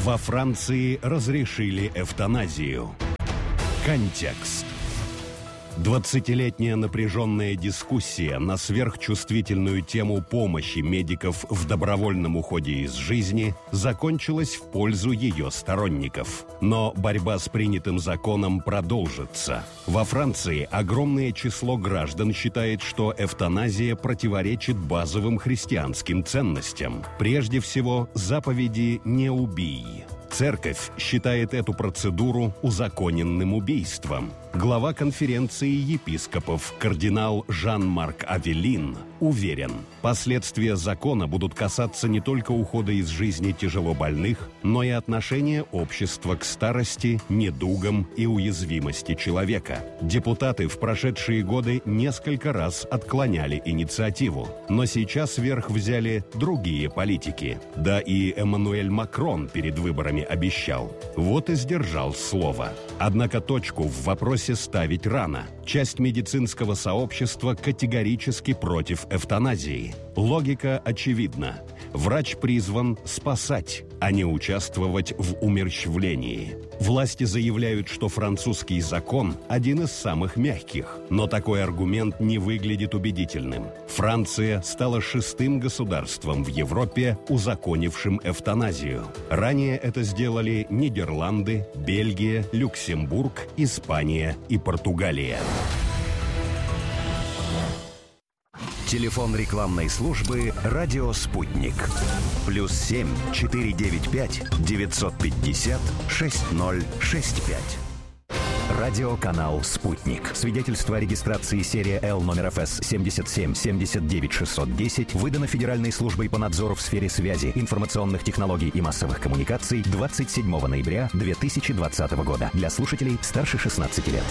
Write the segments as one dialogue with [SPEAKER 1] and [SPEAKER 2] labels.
[SPEAKER 1] Во Франции разрешили эвтаназию. Контекст. 20-летняя напряженная дискуссия на сверхчувствительную тему помощи медиков в добровольном уходе из жизни закончилась в пользу ее сторонников. Но борьба с принятым законом продолжится. Во Франции огромное число граждан считает, что эвтаназия противоречит базовым христианским ценностям. Прежде всего, заповеди «не убий». Церковь считает эту процедуру узаконенным убийством. Глава конференции епископов кардинал Жан-Марк Авелин уверен, последствия закона будут касаться не только ухода из жизни тяжелобольных, но и отношения общества к старости, недугам и уязвимости человека. Депутаты в прошедшие годы несколько раз отклоняли инициативу, но сейчас верх взяли другие политики. Да и Эммануэль Макрон перед выборами обещал. Вот и сдержал слово. Однако точку в вопросе ставить рано. Часть медицинского сообщества категорически против эвтаназии. Логика очевидна. Врач призван спасать, а не участвовать в умерщвлении. Власти заявляют, что французский закон один из самых мягких, но такой аргумент не выглядит убедительным. Франция стала 6-м государством в Европе, узаконившим эвтаназию. Ранее это сделали Нидерланды, Бельгия, Люксембург, Испания и Португалия.
[SPEAKER 2] Телефон рекламной службы «Радио Спутник». +7 495 950 6065. Радиоканал «Спутник». Свидетельство о регистрации серия Л номер ФС 77 79 610 выдано Федеральной службой по надзору в сфере связи, информационных технологий и массовых коммуникаций 27 ноября 2020 года. Для слушателей старше 16 лет.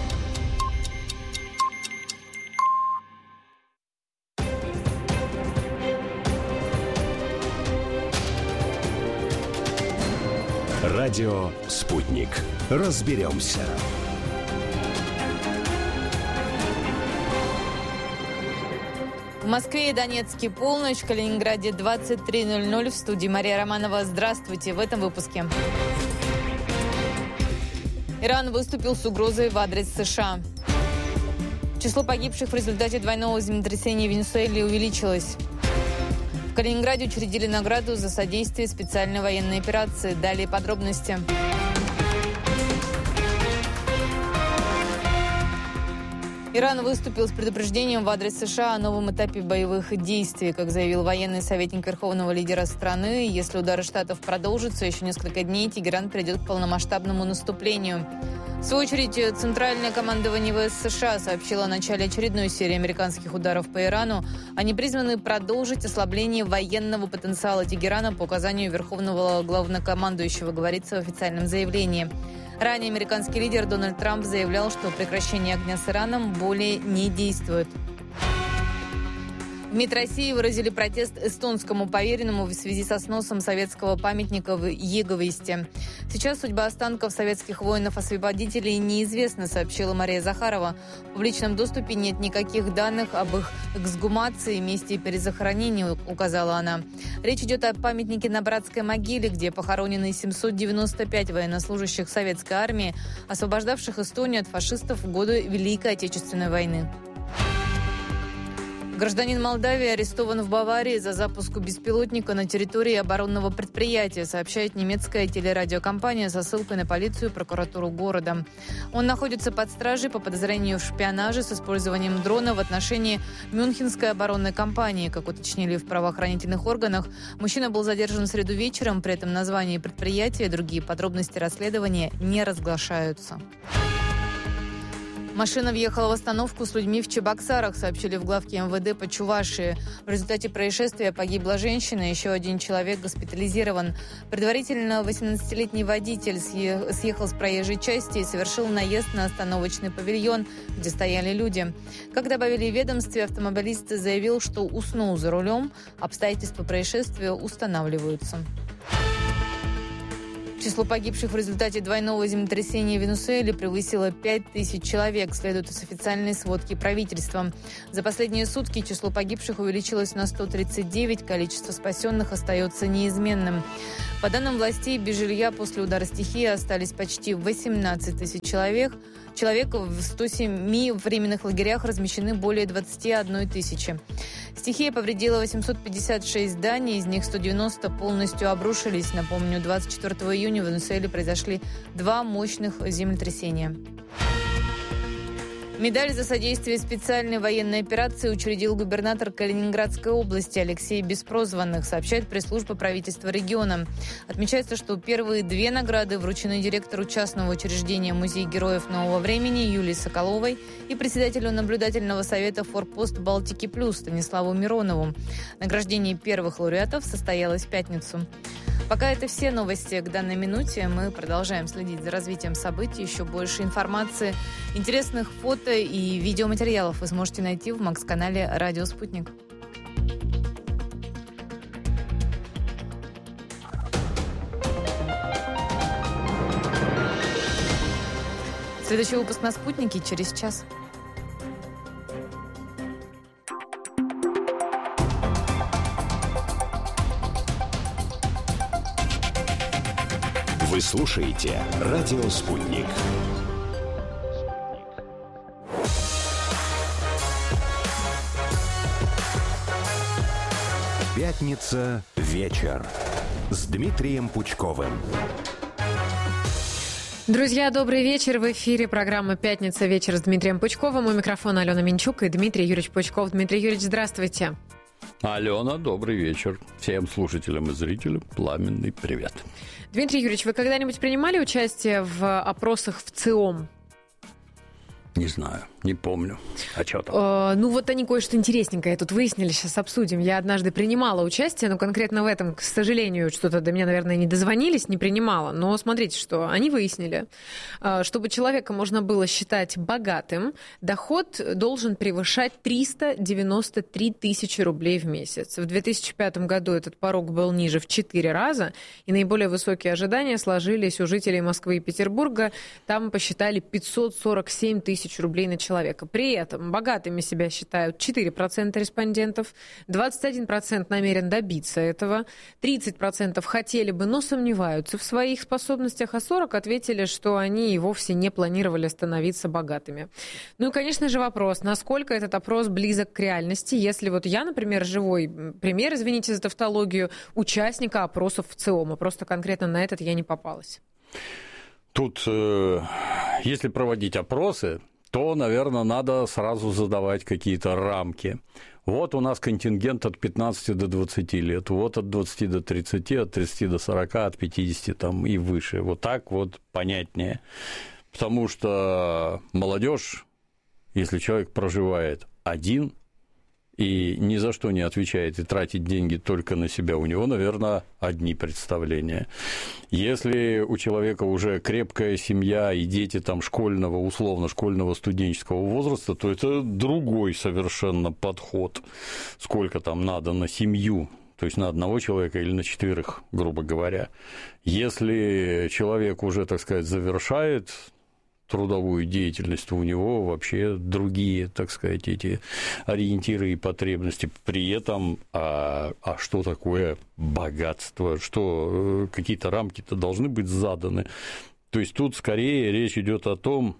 [SPEAKER 1] Радио «Спутник». Разберемся.
[SPEAKER 3] В Москве и Донецке полночь, в Калининграде 23:00. В студии Мария Романова. Здравствуйте. В этом выпуске. Иран выступил с угрозой в адрес США. Число погибших в результате двойного землетрясения в Венесуэле увеличилось. В Калининграде учредили награду за содействие специальной военной операции. Далее подробности. Иран выступил с предупреждением в адрес США о новом этапе боевых действий. Как заявил военный советник верховного лидера страны, если удары Штатов продолжатся еще несколько дней, Тегеран придет к полномасштабному наступлению. В свою очередь, Центральное командование ВС США сообщило о начале очередной серии американских ударов по Ирану. Они призваны продолжить ослабление военного потенциала Тегерана по указанию верховного главнокомандующего, говорится в официальном заявлении. Ранее американский лидер Дональд Трамп заявлял, что прекращение огня с Ираном более не действует. В МИД России выразили протест эстонскому поверенному в связи со сносом советского памятника в Еговисте. Сейчас судьба останков советских воинов-освободителей неизвестна, сообщила Мария Захарова. В публичном доступе нет никаких данных об их эксгумации, месте перезахоронения, указала она. Речь идет о памятнике на Братской могиле, где похоронены 795 военнослужащих советской армии, освобождавших Эстонию от фашистов в годы Великой Отечественной войны. Гражданин Молдавии арестован в Баварии за запуск беспилотника на территории оборонного предприятия, сообщает немецкая телерадиокомпания со ссылкой на полицию и прокуратуру города. Он находится под стражей по подозрению в шпионаже с использованием дрона в отношении Мюнхенской оборонной компании. Как уточнили в правоохранительных органах, мужчина был задержан в среду вечером, при этом название предприятия и другие подробности расследования не разглашаются. Машина въехала в остановку с людьми в Чебоксарах, сообщили в главке МВД по Чувашии. В результате происшествия погибла женщина, еще один человек госпитализирован. Предварительно 18-летний водитель съехал с проезжей части и совершил наезд на остановочный павильон, где стояли люди. Как добавили в ведомстве, автомобилист заявил, что уснул за рулем. Обстоятельства происшествия устанавливаются. Число погибших в результате двойного землетрясения в Венесуэле превысило 5000 человек, следует из официальной сводки правительства. За последние сутки число погибших увеличилось на 139, количество спасенных остается неизменным. По данным властей, без жилья после удара стихии остались почти 18 тысяч человек. В 107 временных лагерях размещены более 21 тысячи. Стихия повредила 856 зданий, из них 190 полностью обрушились. Напомню, 24 июня в Венесуэле произошли 2 мощных землетрясения. Медаль за содействие специальной военной операции учредил губернатор Калининградской области Алексей Беспрозванных, сообщает пресс-служба правительства региона. Отмечается, что первые 2 награды вручены директору частного учреждения Музей героев нового времени Юлии Соколовой и председателю наблюдательного совета «Форпост Балтики Плюс» Станиславу Миронову. Награждение первых лауреатов состоялось в пятницу. Пока это все новости к данной минуте. Мы продолжаем следить за развитием событий. Еще больше информации, интересных фото и видеоматериалов вы сможете найти в Макс-канале «Радио Спутник». Следующий выпуск на «Спутнике» через час.
[SPEAKER 1] Вы слушаете «Радио Спутник». Пятница. Вечер. С Дмитрием Пучковым.
[SPEAKER 4] Друзья, добрый вечер. В эфире программа «Пятница. Вечер» с Дмитрием Пучковым. У микрофона Алена Минчук и Дмитрий Юрьевич Пучков. Дмитрий Юрьевич, здравствуйте.
[SPEAKER 5] Алена, добрый вечер. Всем слушателям и зрителям пламенный привет.
[SPEAKER 4] Дмитрий Юрьевич, вы когда-нибудь принимали участие в опросах в ЦИОМ?
[SPEAKER 5] Не знаю, не помню. А что там?
[SPEAKER 4] Ну, вот они кое-что интересненькое тут выяснили, сейчас обсудим. Я однажды принимала участие, но конкретно в этом, к сожалению, что-то до меня, наверное, не дозвонились, не принимала. Но смотрите, что они выяснили. Чтобы человека можно было считать богатым, доход должен превышать 393 тысячи рублей в месяц. В 2005 году этот порог был ниже в 4 раза, и наиболее высокие ожидания сложились у жителей Москвы и Петербурга. Там посчитали 547 тысяч рублей на человека. При этом богатыми себя считают 4% респондентов, 21% намерен добиться этого, 30% хотели бы, но сомневаются в своих способностях, а 40% ответили, что они и вовсе не планировали становиться богатыми. Ну и, конечно же, вопрос, насколько этот опрос близок к реальности, если вот я, например, живой пример, извините за тавтологию, участника опросов в ЦИОМа, просто конкретно на этот я не попалась.
[SPEAKER 5] Тут, если проводить опросы, то, наверное, надо сразу задавать какие-то рамки. Вот у нас контингент от 15 до 20 лет, вот от 20 до 30, от 30 до 40, от 50 там, и выше. Вот так вот понятнее. Потому что молодежь, если человек проживает один и ни за что не отвечает и тратит деньги только на себя, у него, наверное, одни представления. Если у человека уже крепкая семья и дети там школьного, условно школьного студенческого возраста, то это другой совершенно подход. Сколько там надо на семью, то есть на одного человека или на 4, грубо говоря. Если человек уже, так сказать, завершает трудовую деятельность, то у него вообще другие, так сказать, эти ориентиры и потребности. При этом, что такое богатство? Что какие-то рамки-то должны быть заданы. То есть тут скорее речь идет о том,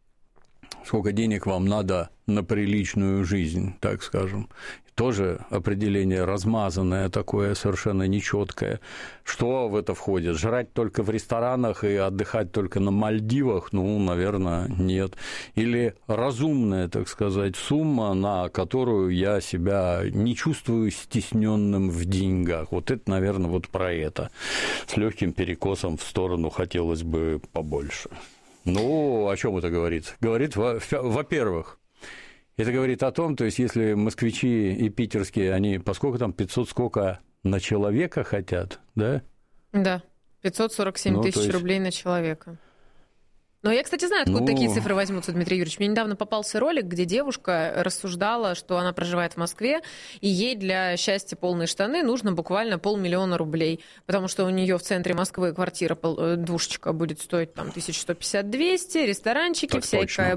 [SPEAKER 5] сколько денег вам надо на приличную жизнь, так скажем. Тоже определение размазанное такое, совершенно нечеткое. Что в это входит? Жрать только в ресторанах и отдыхать только на Мальдивах? Ну, наверное, нет. Или разумная, так сказать, сумма, на которую я себя не чувствую стесненным в деньгах. Вот это, наверное, вот про это. С легким перекосом в сторону хотелось бы побольше. Ну, о чем это говорит? Говорит, во-первых, это говорит о том, то есть, если москвичи и питерские, они, поскольку там 500 сколько на человека хотят, да?
[SPEAKER 4] Да, 547 тысяч рублей на человека. Но я, кстати, знаю, откуда такие цифры возьмутся, Дмитрий Юрьевич. Мне недавно попался ролик, где девушка рассуждала, что она проживает в Москве, и ей для счастья полные штаны нужно буквально 500 000 рублей, потому что у нее в центре Москвы квартира двушечка будет стоить там 1150-200, ресторанчики, так всякая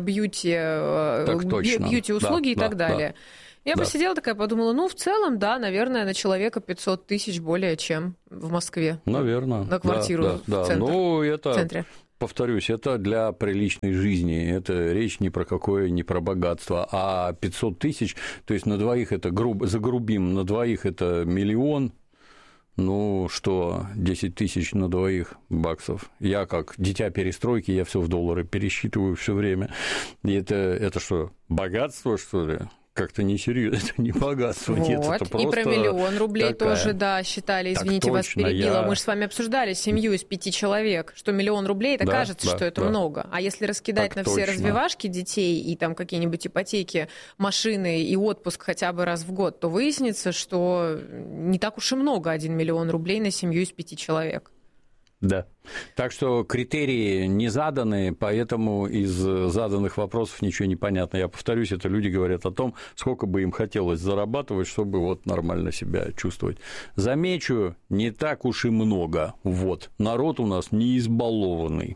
[SPEAKER 4] бьюти-услуги и так далее. Я посидела такая, подумала, в целом, да, наверное, на человека 500 000 более чем в Москве.
[SPEAKER 5] Наверное.
[SPEAKER 4] На квартиру в центре.
[SPEAKER 5] Повторюсь, это для приличной жизни, это речь ни про какое, не про богатство, а 500 000, то есть на двоих это, загрубим, на двоих это 1 000 000, 10 000 на двоих баксов. Я как дитя перестройки, я все в доллары пересчитываю все время. И это что, богатство, что ли? Как-то несерьезно, это не богатство, нет, это просто...
[SPEAKER 4] И про 1 000 000 рублей тоже, считали, извините, вас перебила. Мы же с вами обсуждали семью из 5 человек, что 1 000 000 рублей, это кажется, что это много. А если раскидать на все развивашки детей и там какие-нибудь ипотеки, машины и отпуск хотя бы раз в год, то выяснится, что не так уж и много 1 000 000 рублей на семью из 5 человек.
[SPEAKER 5] Да. Так что критерии не заданы, поэтому из заданных вопросов ничего не понятно. Я повторюсь, это люди говорят о том, сколько бы им хотелось зарабатывать, чтобы нормально себя чувствовать. Замечу, не так уж и много. Народ у нас не избалованный.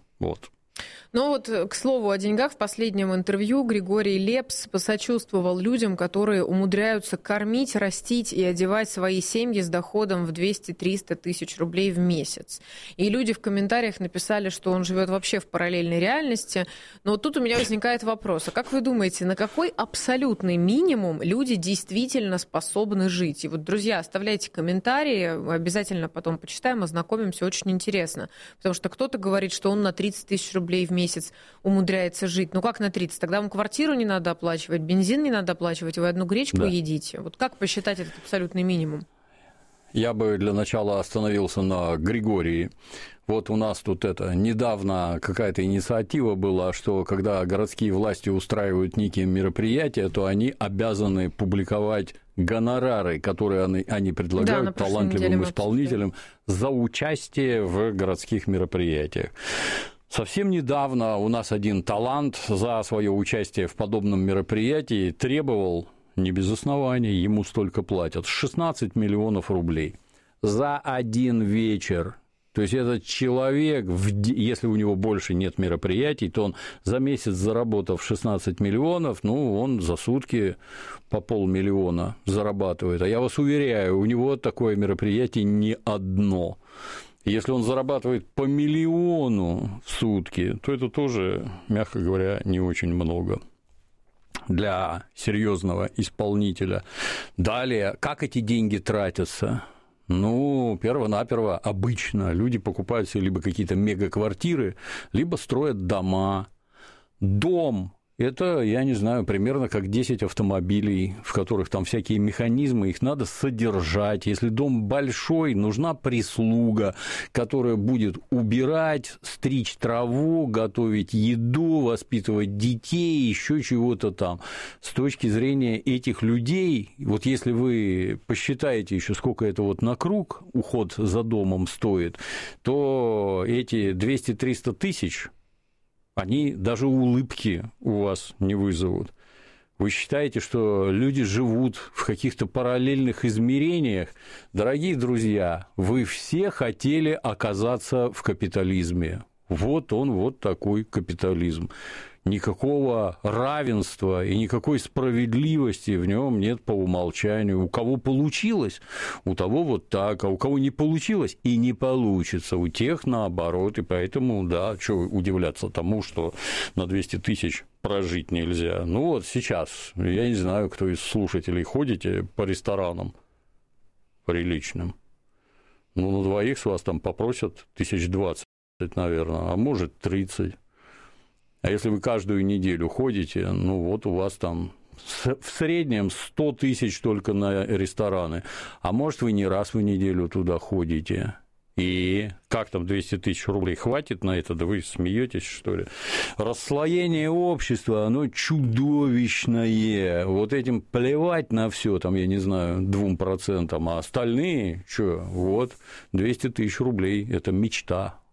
[SPEAKER 4] К слову о деньгах, в последнем интервью Григорий Лепс посочувствовал людям, которые умудряются кормить, растить и одевать свои семьи с доходом в 200-300 тысяч рублей в месяц. И люди в комментариях написали, что он живет вообще в параллельной реальности. Но тут у меня возникает вопрос, а как вы думаете, на какой абсолютный минимум люди действительно способны жить? И друзья, оставляйте комментарии, обязательно потом почитаем, ознакомимся, очень интересно. Потому что кто-то говорит, что он на 30 тысяч рублей в месяц умудряется жить. Как на 30? Тогда вам квартиру не надо оплачивать, бензин не надо оплачивать, вы одну гречку едите. Как посчитать этот абсолютный минимум?
[SPEAKER 5] Я бы для начала остановился на Григории. У нас тут недавно какая-то инициатива была, что когда городские власти устраивают некие мероприятия, то они обязаны публиковать гонорары, которые они предлагают талантливым исполнителям за участие в городских мероприятиях. Совсем недавно у нас один талант за свое участие в подобном мероприятии требовал, не без оснований, ему столько платят, 16 миллионов рублей за один вечер. То есть этот человек, если у него больше нет мероприятий, то он за месяц, заработав 16 миллионов, он за сутки по 500 000 зарабатывает. А я вас уверяю, у него такое мероприятие не одно. Если он зарабатывает по 1 миллиону в сутки, то это тоже, мягко говоря, не очень много для серьезного исполнителя. Далее, как эти деньги тратятся? Перво-наперво обычно люди покупают себе либо какие-то мегаквартиры, либо строят дома. Дом – это, я не знаю, примерно как 10 автомобилей, в которых там всякие механизмы, их надо содержать. Если дом большой, нужна прислуга, которая будет убирать, стричь траву, готовить еду, воспитывать детей, еще чего-то там. С точки зрения этих людей, если вы посчитаете еще, сколько это на круг уход за домом стоит, то эти 200-300 тысяч они даже улыбки у вас не вызовут. Вы считаете, что люди живут в каких-то параллельных измерениях? Дорогие друзья, вы все хотели оказаться в капитализме. Он такой капитализм. Никакого равенства и никакой справедливости в нем нет по умолчанию. У кого получилось, у того так, а у кого не получилось и не получится, у тех наоборот. И поэтому, что удивляться тому, что на 200 тысяч прожить нельзя. Сейчас, я не знаю, кто из слушателей ходите по ресторанам приличным. На двоих с вас там попросят 20 наверное, а может 30. А если вы каждую неделю ходите, у вас там в среднем 100 тысяч только на рестораны. А может, вы не раз в неделю туда ходите. И как там 200 тысяч рублей хватит на это? Да вы смеетесь, что ли? Расслоение общества, оно чудовищное. Этим плевать на все, там, я не знаю, 2%, а остальные, 200 тысяч рублей – это мечта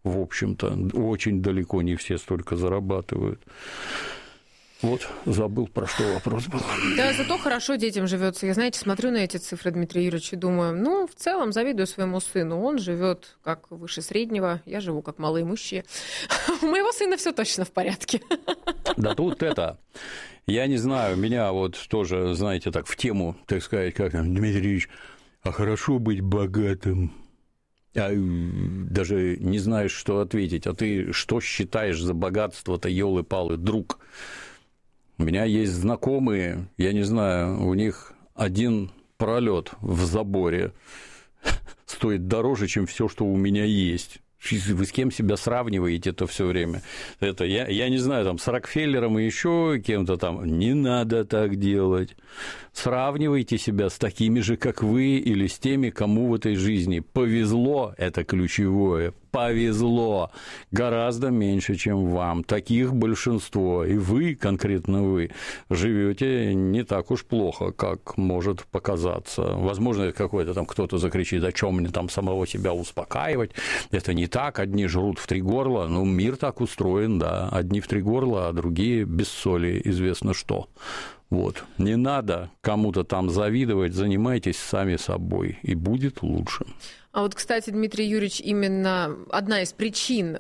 [SPEAKER 5] в общем-то. Очень далеко не все столько зарабатывают. Вот, забыл, про что вопрос был.
[SPEAKER 4] Да, зато хорошо детям живется. Я, знаете, смотрю на эти цифры, Дмитрий Юрьевич, и думаю, ну, в целом завидую своему сыну. Он живет как выше среднего, я живу как малоимущие. У моего сына все точно в порядке.
[SPEAKER 5] Да тут это... Я не знаю, меня вот тоже, знаете, так в тему, так сказать, как там, Дмитрий Ильич, а хорошо быть богатым. А даже не знаешь, что ответить. А ты что считаешь за богатство-то, ёлы-палы, друг? У меня есть знакомые, я не знаю, у них один пролет в заборе стоит дороже, чем все, что у меня есть. Вы с кем себя сравниваете это все время? Это я не знаю, там, с Рокфеллером и еще кем-то там. Не надо так делать. Сравнивайте себя с такими же, как вы, или с теми, кому в этой жизни повезло, это ключевое, повезло гораздо меньше, чем вам. Таких большинство. И вы, конкретно вы, живете не так уж плохо, как может показаться. Возможно, какой-то там кто-то закричит, о чем мне там самого себя успокаивать. Это не так. Одни жрут в 3 горла. Ну, мир так устроен, да. Одни в 3 горла, а другие без соли, известно что. Вот. Не надо кому-то там завидовать, занимайтесь сами собой, и будет лучше.
[SPEAKER 4] А вот, кстати, Дмитрий Юрьевич, именно одна из причин,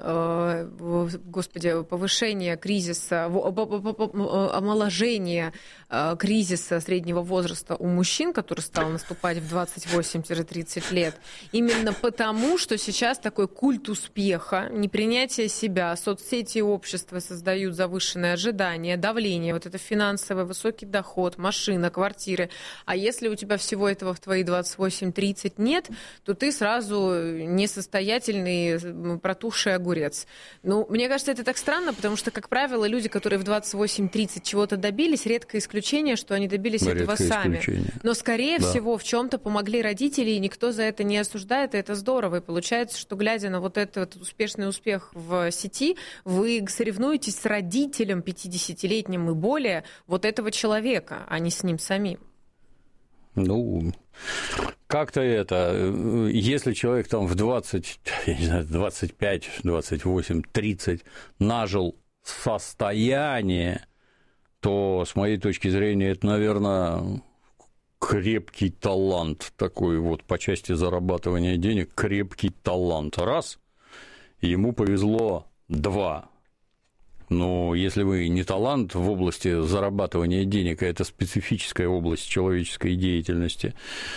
[SPEAKER 4] повышения кризиса, омоложения кризиса среднего возраста у мужчин, который стал наступать в 28-30 лет, именно потому, что сейчас такой культ успеха, непринятие себя, соцсети и общество создают завышенные ожидания, давление, вот это финансовый высокий доход, машина, квартиры. А если у тебя всего этого в твои 28-30 нет, то ты сразу несостоятельный протухший огурец. Ну, мне кажется, это так странно, потому что, как правило, люди, которые в 28-30 чего-то добились, редкое исключение, что они добились этого сами. Но, скорее всего, в чем-то помогли родители, и никто за это не осуждает, и это здорово. И получается, что, глядя на вот этот успешный успех в сети, вы соревнуетесь с родителем 50-летним и более вот этого человека, а не с ним самим.
[SPEAKER 5] Ну, как-то это, если человек там в 20, я не знаю, 25, 28, 30 нажил состояние, то, с моей точки зрения, это, наверное, крепкий талант такой вот по части зарабатывания денег, крепкий талант. Раз, ему повезло. 2. Но если вы не талант в области зарабатывания денег, а это специфическая область человеческой деятельности.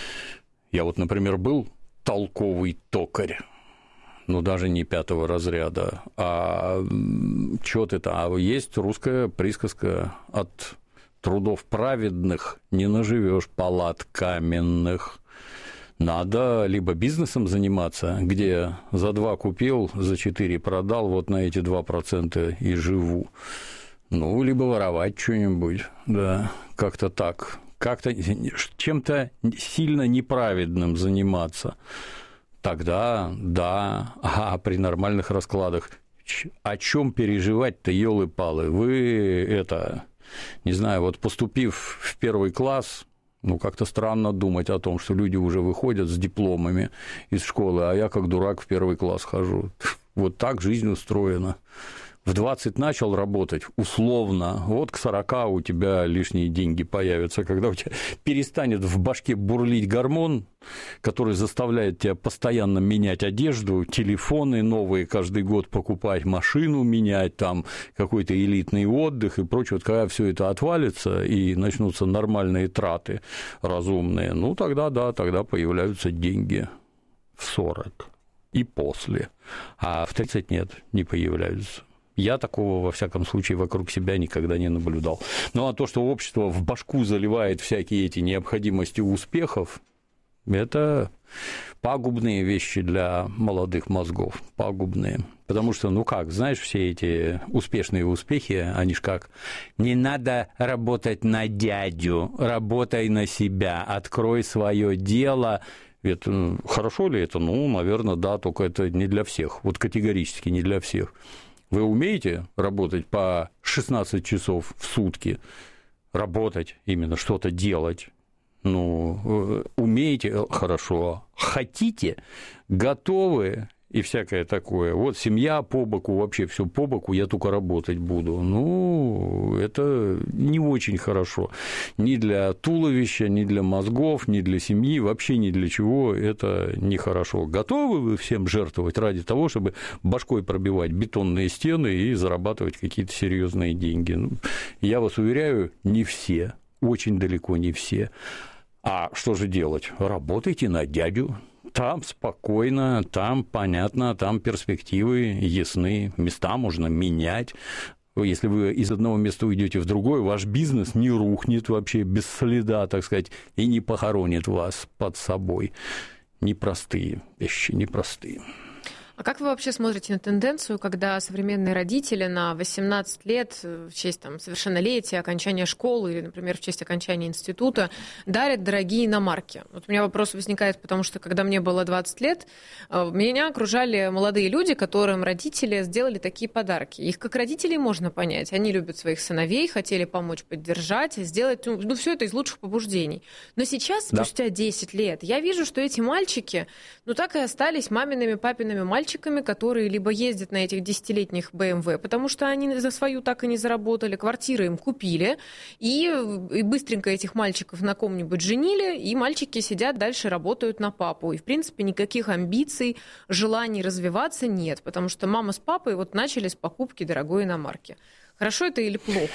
[SPEAKER 5] Я вот, например, был толковый токарь, но даже не 5-го разряда, а чё ты-то, а есть русская присказка: от трудов праведных не наживешь палат каменных. Надо либо бизнесом заниматься, где за 2 купил, за 4 продал, вот на эти 2% и живу. Ну, либо воровать что-нибудь, да, как-то так. Как-то чем-то сильно неправедным заниматься. Тогда, да, а при нормальных раскладах о чем переживать-то, ёлы-палы? Вы это, не знаю, вот поступив в 1 класс, ну, как-то странно думать о том, что люди уже выходят с дипломами из школы, а я как дурак в 1 класс хожу. Вот так жизнь устроена. В 20 начал работать, условно, вот к 40 у тебя лишние деньги появятся, когда у тебя перестанет в башке бурлить гормон, который заставляет тебя постоянно менять одежду, телефоны новые каждый год покупать, машину менять, там какой-то элитный отдых и прочее. Вот когда все это отвалится и начнутся нормальные траты разумные, ну тогда да, тогда появляются деньги в 40 и после, а в 30 нет, не появляются. Я такого, во всяком случае, вокруг себя никогда не наблюдал. Ну, а то, что общество в башку заливает всякие эти необходимости успехов, это пагубные вещи для молодых мозгов, пагубные. Потому что, ну как, знаешь, все эти успешные успехи, они ж как: не надо работать на дядю, работай на себя, открой свое дело. Это, хорошо ли это? Ну, наверное, да, только это не для всех, вот категорически не для всех. Вы умеете работать по 16 часов в сутки, работать, именно что-то делать? Ну, умеете, хорошо. Хотите, готовы, и всякое такое. Вот семья по боку, вообще все по боку, я только работать буду. Ну, это не очень хорошо. Ни для туловища, ни для мозгов, ни для семьи, вообще ни для чего это нехорошо. Готовы вы всем жертвовать ради того, чтобы башкой пробивать бетонные стены и зарабатывать какие-то серьезные деньги? Ну, я вас уверяю, не все, очень далеко не все. А что же делать? Работайте на дядю. Там спокойно, там понятно, там перспективы ясны, места можно менять. Если вы из одного места уйдете в другое, ваш бизнес не рухнет вообще без следа, так сказать, и не похоронит вас под собой. Непростые вещи, непростые.
[SPEAKER 4] А как вы вообще смотрите на тенденцию, когда современные родители на 18 лет в честь там, совершеннолетия, окончания школы или, например, в честь окончания института дарят дорогие иномарки? Вот у меня вопрос возникает, потому что когда мне было 20 лет, меня окружали молодые люди, которым родители сделали такие подарки. Их как родителей можно понять. Они любят своих сыновей, хотели помочь, поддержать, сделать, ну, все это из лучших побуждений. Но сейчас, спустя 10 лет, я вижу, что эти мальчики, ну, так и остались мамиными, папиными мальчиками, которые либо ездят на этих 10-летних BMW, потому что они за свою так и не заработали, квартиры им купили, и быстренько этих мальчиков на ком-нибудь женили, и мальчики сидят дальше, работают на папу. И, в принципе, никаких амбиций, желаний развиваться нет, потому что мама с папой вот начали с покупки дорогой иномарки. Хорошо это или плохо?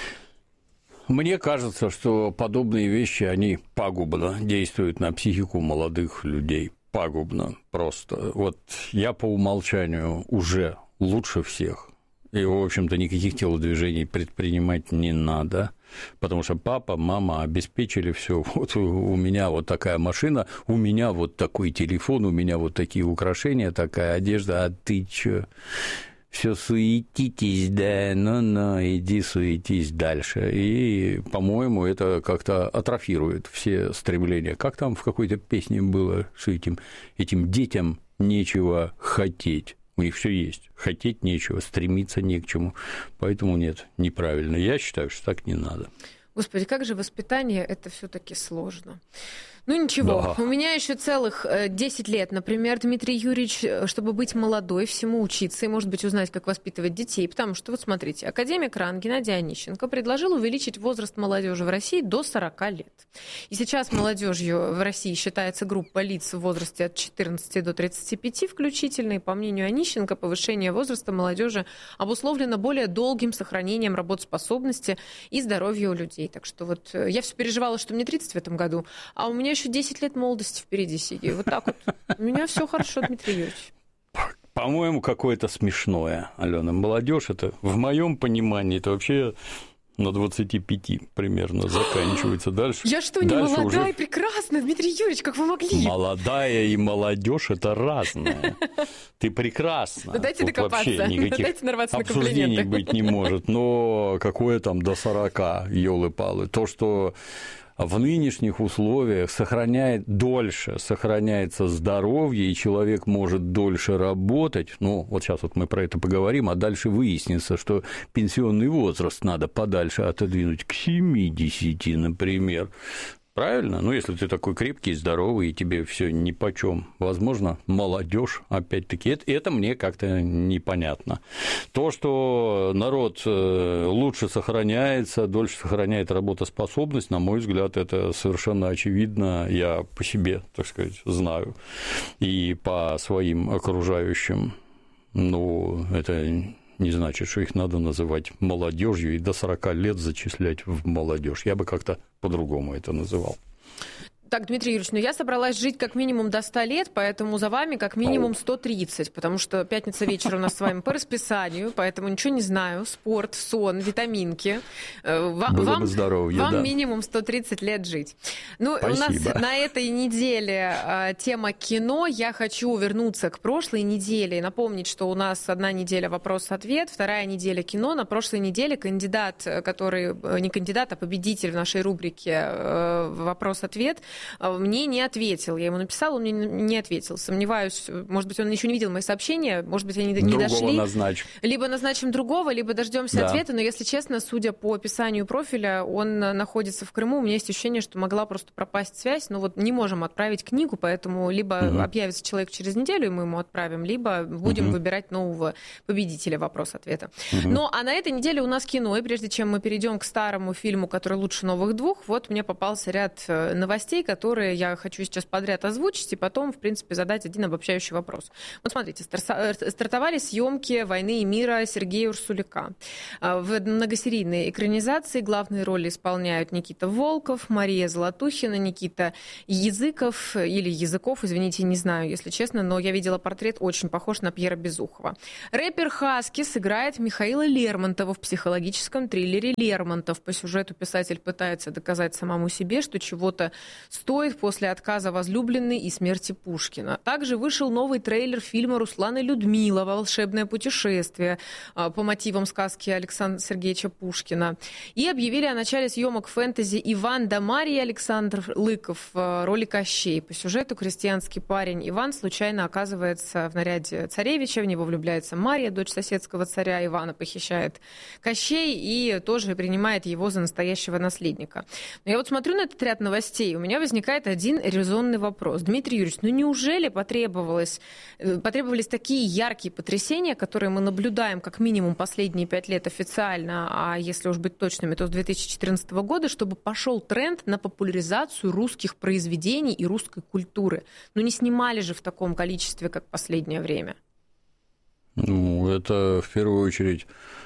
[SPEAKER 5] Мне кажется, что подобные вещи, они пагубно действуют на психику молодых людей. Пагубно просто. Вот я по умолчанию уже лучше всех. И, в общем-то, никаких телодвижений предпринимать не надо, потому что папа, мама обеспечили все. Вот у меня вот такая машина, у меня вот такой телефон, у меня вот такие украшения, такая одежда, а ты чё? Все суетитесь, да, ну, иди суетись дальше. И, по-моему, это как-то атрофирует все стремления. Как там в какой-то песне было, что этим детям нечего хотеть. У них все есть. Хотеть нечего, стремиться не к чему. Поэтому нет, неправильно. Я считаю, что так не надо.
[SPEAKER 4] Господи, как же воспитание, это все-таки сложно. Ну ничего, да. У меня еще целых 10 лет, например, Дмитрий Юрьевич, чтобы быть молодой, всему учиться и, может быть, узнать, как воспитывать детей. Потому что, вот смотрите, академик РАН Геннадий Онищенко предложил увеличить возраст молодежи в России до 40 лет. И сейчас молодежью в России считается группа лиц в возрасте от 14 до 35 включительно. И, по мнению Онищенко, повышение возраста молодежи обусловлено более долгим сохранением работоспособности и здоровья у людей. Так что вот я все переживала, что мне 30 в этом году, а у меня еще 10 лет молодости впереди сидит. Вот так вот. У меня все хорошо, Дмитрий Юрьевич.
[SPEAKER 5] По-моему, какое-то смешное, Алена. Молодежь это, в моем понимании, это вообще на 25 примерно заканчивается. Дальше.
[SPEAKER 4] Я что, не молодая уже... и прекрасная, Дмитрий Юрьевич, как вы могли?
[SPEAKER 5] Молодая и молодежь это разное. Ты прекрасна.
[SPEAKER 4] Ну, дайте докопаться.
[SPEAKER 5] Вообще никаких
[SPEAKER 4] дайте нарваться на
[SPEAKER 5] обсуждений
[SPEAKER 4] комплименты.
[SPEAKER 5] быть не может. Но какое там до 40, ёлы-палы. То, что в нынешних условиях сохраняется здоровье, и человек может дольше работать. Ну, вот сейчас вот мы про это поговорим, а дальше выяснится, что пенсионный возраст надо подальше отодвинуть к 70, например. Правильно? Ну, если ты такой крепкий, здоровый, и тебе все нипочем. Возможно, молодежь, опять-таки, это мне как-то непонятно. То, что народ лучше сохраняется, дольше сохраняет работоспособность, на мой взгляд, это совершенно очевидно. Я по себе, так сказать, знаю, и по своим окружающим. Ну, это не значит, что их надо называть молодежью и до 40 лет зачислять в молодежь. Я бы как-то по-другому это называл.
[SPEAKER 4] Так, Дмитрий Юрьевич, я собралась жить как минимум до 100 лет, поэтому за вами как минимум 130, потому что пятница вечер у нас с вами по расписанию, поэтому ничего не знаю. Спорт, сон, витаминки. Вам минимум 130 лет жить. Ну, спасибо. У нас на этой неделе тема кино. Я хочу вернуться к прошлой неделе и напомнить, что у нас одна неделя вопрос-ответ, вторая неделя кино. На прошлой неделе кандидат, который не кандидат, а победитель в нашей рубрике вопрос-ответ, мне не ответил. Я ему написала, он мне не ответил. Сомневаюсь, может быть, он еще не видел мои сообщения, может быть, они не дошли.
[SPEAKER 5] Назначим.
[SPEAKER 4] Либо назначим другого, либо дождемся ответа. Но, если честно, судя по описанию профиля, он находится в Крыму. У меня есть ощущение, что могла просто пропасть связь. Но вот не можем отправить книгу, поэтому либо объявится человек через неделю, и мы ему отправим, либо будем выбирать нового победителя, вопрос-ответа. Ну, а на этой неделе у нас кино, и прежде чем мы перейдем к старому фильму, который лучше новых двух, вот мне попался ряд новостей, которые я хочу сейчас подряд озвучить, и потом, в принципе, задать один обобщающий вопрос. Вот смотрите, стартовали съемки «Войны и мира» Сергея Урсуляка. В многосерийной экранизации главные роли исполняют Никита Волков, Мария Золотухина, Никита Языков, или Языков, извините, не знаю, если честно, но я видела портрет, очень похож на Пьера Безухова. Рэпер Хаски сыграет Михаила Лермонтова в психологическом триллере «Лермонтов». По сюжету писатель пытается доказать самому себе, что чего-то стоит после отказа возлюбленной и смерти Пушкина. Также вышел новый трейлер фильма Руслана и Людмила «Волшебное путешествие» по мотивам сказки Александра Сергеевича Пушкина. И объявили о начале съемок фэнтези «Иван да Марья» Александр Лыков в роли Кощей. По сюжету крестьянский парень Иван случайно оказывается в наряде царевича, в него влюбляется Марья, дочь соседского царя. Ивана похищает Кощей и тоже принимает его за настоящего наследника. Но я вот смотрю на этот ряд новостей, у меня возникает один резонный вопрос. Дмитрий Юрьевич, ну неужели потребовались такие яркие потрясения, которые мы наблюдаем как минимум последние 5 лет официально, а если уж быть точными, то с 2014 года, чтобы пошел тренд на популяризацию русских произведений и русской культуры? Ну не снимали же в таком количестве, как в последнее время.
[SPEAKER 5] Ну, это в первую очередь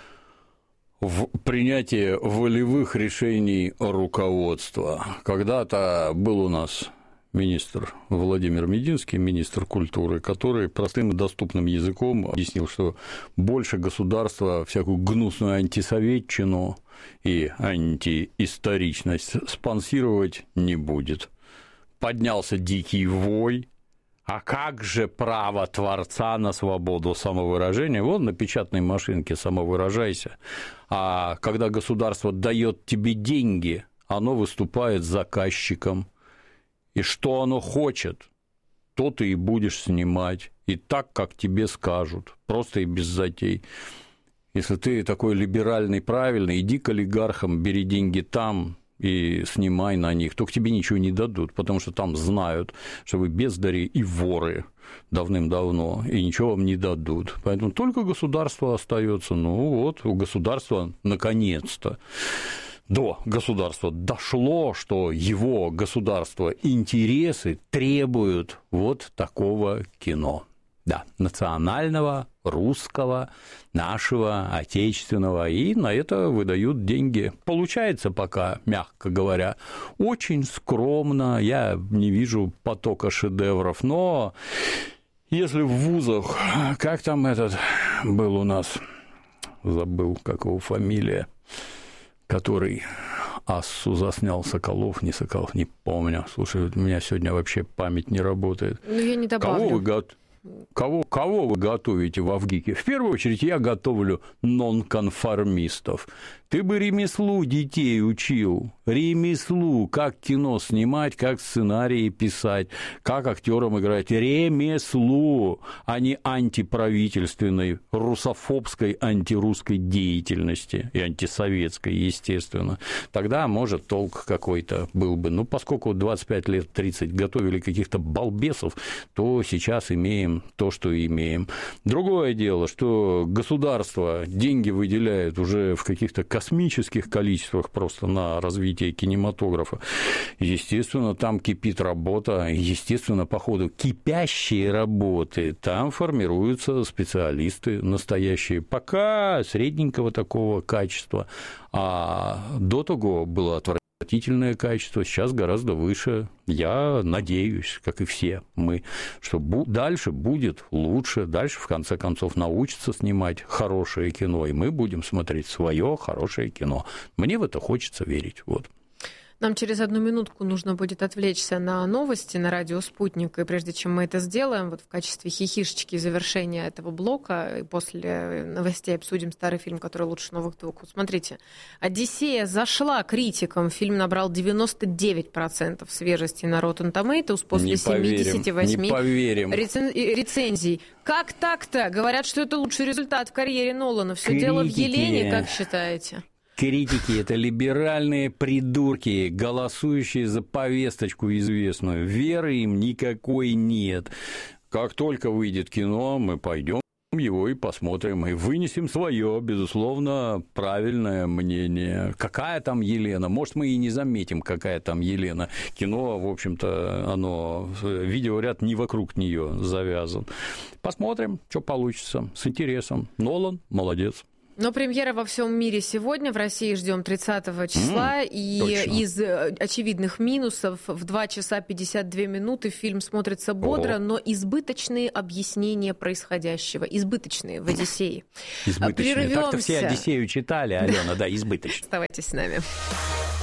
[SPEAKER 5] в принятии волевых решений руководства. Когда-то был у нас министр Владимир Мединский, министр культуры, который простым и доступным языком объяснил, что больше государства всякую гнусную антисоветчину и антиисторичность спонсировать не будет. Поднялся дикий вой. А как же право Творца на свободу самовыражения? Вот на печатной машинке самовыражайся. А когда государство дает тебе деньги, оно выступает заказчиком. И что оно хочет, то ты и будешь снимать. И так, как тебе скажут. Просто и без затей. Если ты такой либеральный, правильный, иди к олигархам, бери деньги там и снимай на них, то к тебе ничего не дадут, потому что там знают, что вы бездари и воры давным-давно, и ничего вам не дадут. Поэтому только государство остается. Ну вот, у государства наконец-то до государства дошло, что его государство интересы требуют вот такого кино. Да, национального, русского, нашего, отечественного, и на это выдают деньги. Получается пока, мягко говоря, очень скромно, я не вижу потока шедевров, но если в вузах, как там этот был у нас, забыл, как его фамилия, который Ассу заснял, Соколов, не Соколов, не помню. Слушай, у меня сегодня вообще память не работает.
[SPEAKER 4] Ну, я не добавлю.
[SPEAKER 5] Кого вы готовите в Авгике? В первую очередь я готовлю нонконформистов. Ты бы ремеслу детей учил, ремеслу, как кино снимать, как сценарии писать, как актерам играть, ремеслу, а не антиправительственной, русофобской, антирусской деятельности и антисоветской, естественно. Тогда, может, толк какой-то был бы. Ну, поскольку 25 лет, 30 готовили каких-то балбесов, то сейчас имеем то, что имеем. Другое дело, что государство деньги выделяет уже в каких-то космических количествах просто на развитие кинематографа. Естественно, там кипит работа, естественно, по ходу кипящие работы там формируются специалисты настоящие, пока средненького такого качества, а до того было отвратительное качество, сейчас гораздо выше. Я надеюсь, как и все мы, что дальше будет лучше, дальше, в конце концов, научатся снимать хорошее кино, и мы будем смотреть свое хорошее кино. Мне в это хочется верить. Вот.
[SPEAKER 4] Нам через 1 минутку нужно будет отвлечься на новости на радио «Спутник». И прежде чем мы это сделаем, вот в качестве хихишечки завершения этого блока, и после новостей обсудим старый фильм, который лучше новых двух. Вот смотрите, «Одиссея» зашла критикам. Фильм набрал 99% свежести на Rotten Tomatoes после 78 рецензий. Как так-то? Говорят, что это лучший результат в карьере Нолана. Все дело в Елене, как считаете?
[SPEAKER 5] Критики – это либеральные придурки, голосующие за повесточку известную. Веры им никакой нет. Как только выйдет кино, мы пойдем его и посмотрим, и вынесем свое, безусловно, правильное мнение. Какая там Елена? Может, мы и не заметим, какая там Елена. Кино, в общем-то, видеоряд не вокруг нее завязан. Посмотрим, что получится. С интересом. Нолан молодец.
[SPEAKER 4] Но премьера во всем мире сегодня, в России ждем 30 числа, и точно. Из очевидных минусов в 2 часа 52 минуты фильм смотрится бодро, но избыточные объяснения происходящего, избыточные в «Одиссее».
[SPEAKER 5] Избыточные. Так-то все «Одиссею» читали, Алена, да, избыточные.
[SPEAKER 4] Оставайтесь с нами.